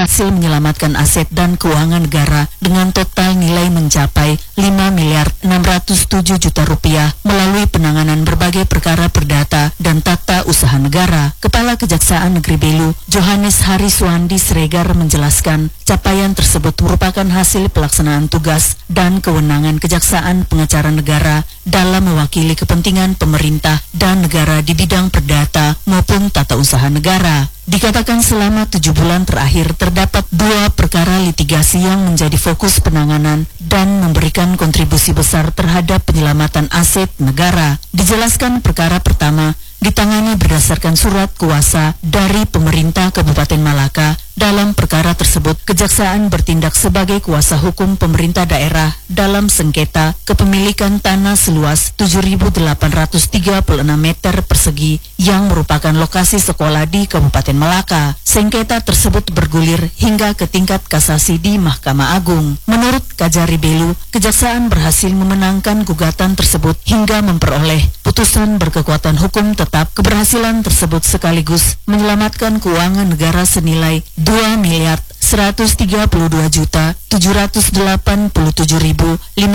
berhasil menyelamatkan aset dan keuangan negara dengan total nilai mencapai 5 miliar 607 juta rupiah melalui penanganan berbagai perkara perdata dan tata usaha negara. Kepala Kejaksaan Negeri Belu, Johannes Hariswandi Sregar menjelaskan, capaian tersebut merupakan hasil pelaksanaan tugas dan kewenangan Kejaksaan Pengacara Negara dalam mewakili kepentingan pemerintah dan negara di bidang perdata maupun tata usaha negara. Dikatakan selama 7 bulan terakhir terdapat 2 perkara litigasi yang menjadi fokus penanganan dan memberikan kontribusi besar terhadap penyelamatan aset negara. Dijelaskan perkara pertama ditangani berdasarkan surat kuasa dari pemerintah Kabupaten Malaka. Dalam perkara tersebut, Kejaksaan bertindak sebagai kuasa hukum pemerintah daerah dalam sengketa kepemilikan tanah seluas 7.836 meter persegi yang merupakan lokasi sekolah di Kabupaten Malaka. Sengketa tersebut bergulir hingga ke tingkat kasasi di Mahkamah Agung. Menurut Kajari Belu, Kejaksaan berhasil memenangkan gugatan tersebut hingga memperoleh putusan berkekuatan hukum tetap. Keberhasilan tersebut sekaligus menyelamatkan keuangan negara senilai 2 miliar 132 juta 787.575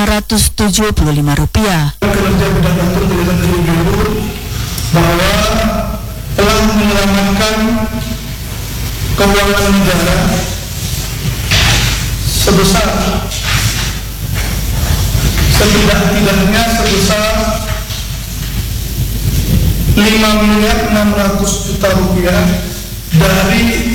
rupiah. Kerja bidang atur di negeri Belu bahwa telah menyelamatkan keuangan negara sebesar setidak-tidaknya sebesar 5 miliar 600 juta rupiah dari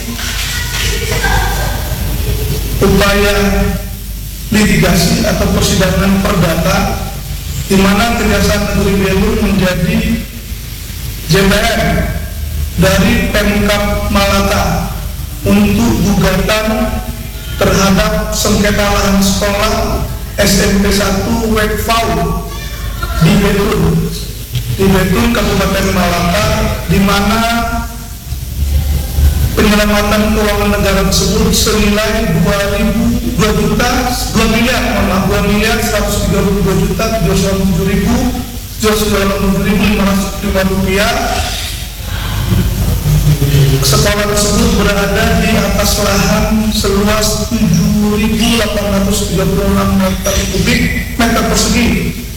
upaya litigasi atau persidangan perdata di mana Kejaksaan Negeri Belu menjadi JPM dari Pemkab Malaka untuk gugatan terhadap sengketa lahan sekolah SMP 1 Wekfau di Betul Kabupaten Malaka, di mana penyelamatan keuangan negara tersebut senilai 2 miliar 132 juta 797.505 rupiah. Sekolah tersebut berada di atas lahan seluas 7.836 meter persegi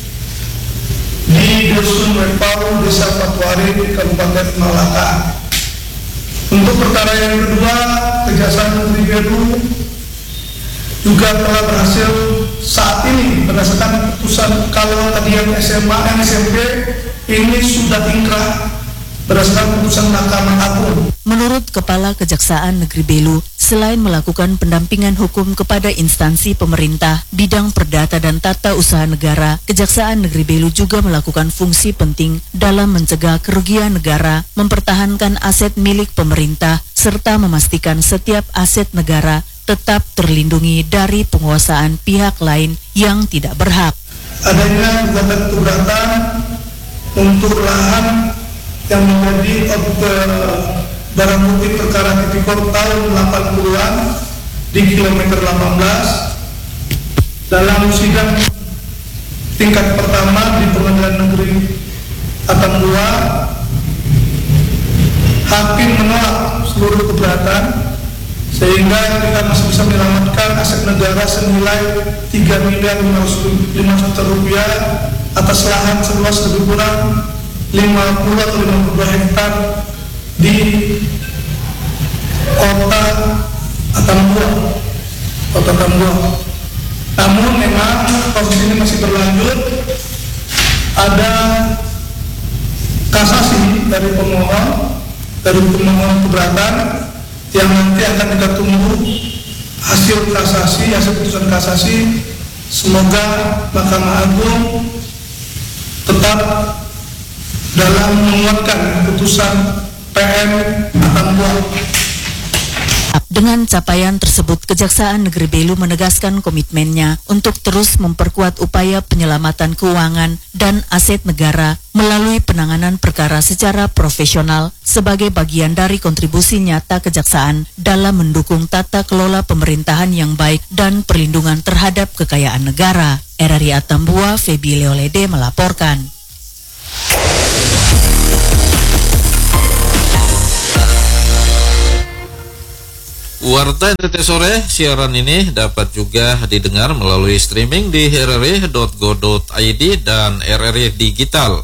di Dusun Wekfau, Desa Patuari, Kabupaten Malaka. Untuk perkara yang kedua, Kejaksaan Negeri Belu juga telah berhasil saat ini berdasarkan putusan, kalau tadi yang SMA dan SMP ini sudah ingkrah berdasarkan putusan Mahkamah Agung. Menurut Kepala Kejaksaan Negeri Belu, selain melakukan pendampingan hukum kepada instansi pemerintah, bidang perdata dan tata usaha negara, Kejaksaan Negeri Belu juga melakukan fungsi penting dalam mencegah kerugian negara, mempertahankan aset milik pemerintah, serta memastikan setiap aset negara tetap terlindungi dari penguasaan pihak lain yang tidak berhak. Adanya gugatan keberatan untuk lahan yang menjadi barang bukti perkara tipikor tahun 80-an di kilometer 18 dalam sidang tingkat pertama di Pengadilan Negeri Atambua. Hakim menolak seluruh keberatan sehingga kita masih bisa menyelamatkan aset negara senilai 3 miliar 505 juta rupiah atas lahan seluas lebih kurang 50 atau 52 hektar di kota Atambua. Namun memang proses ini masih berlanjut. Ada kasasi dari pemohon keberatan yang nanti akan kita tunggu hasil putusan kasasi. Semoga Mahkamah Agung tetap dalam menguatkan putusan PN Atambua. Dengan capaian tersebut, Kejaksaan Negeri Belu menegaskan komitmennya untuk terus memperkuat upaya penyelamatan keuangan dan aset negara melalui penanganan perkara secara profesional sebagai bagian dari kontribusi nyata Kejaksaan dalam mendukung tata kelola pemerintahan yang baik dan perlindungan terhadap kekayaan negara. RRI Atambua, Febi Leolede melaporkan. Warta NTT Sore, siaran ini dapat juga didengar melalui streaming di rri.go.id dan RRI Digital.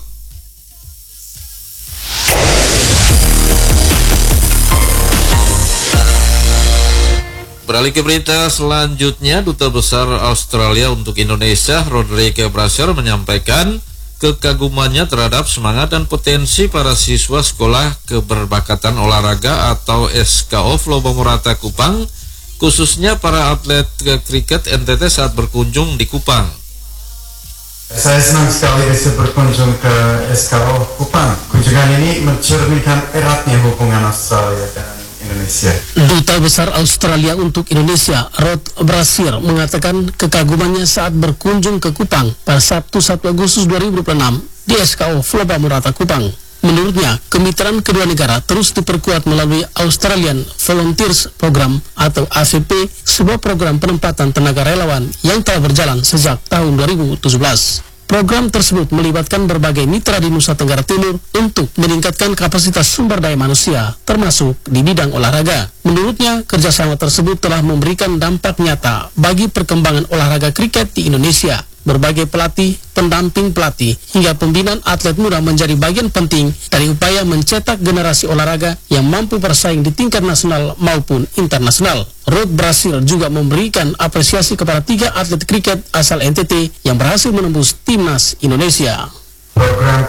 Beralih ke berita selanjutnya, Duta Besar Australia untuk Indonesia, Roderick Brasher, menyampaikan kekagumannya terhadap semangat dan potensi para siswa Sekolah Keberbakatan Olahraga atau SKO Floba Murata Kupang, khususnya para atlet kriket NTT saat berkunjung di Kupang. Saya senang sekali bisa berkunjung ke SKO Kupang. Kunjungan ini mencerminkan eratnya hubungan Australia dan Indonesia. Duta Besar Australia untuk Indonesia, Rod Brasher, mengatakan kekagumannya saat berkunjung ke Kupang pada Sabtu 1 Agustus 2026 di SKO Floba Murata Kupang. Menurutnya, kemitraan kedua negara terus diperkuat melalui Australian Volunteers Program atau AVP, sebuah program penempatan tenaga relawan yang telah berjalan sejak tahun 2017. Program tersebut melibatkan berbagai mitra di Nusa Tenggara Timur untuk meningkatkan kapasitas sumber daya manusia, termasuk di bidang olahraga. Menurutnya, kerjasama tersebut telah memberikan dampak nyata bagi perkembangan olahraga kriket di Indonesia. Berbagai pelatih, pendamping pelatih, hingga pembinaan atlet muda menjadi bagian penting dari upaya mencetak generasi olahraga yang mampu bersaing di tingkat nasional maupun internasional. Rod Brasher juga memberikan apresiasi kepada 3 atlet kriket asal NTT yang berhasil menembus timnas Indonesia. Program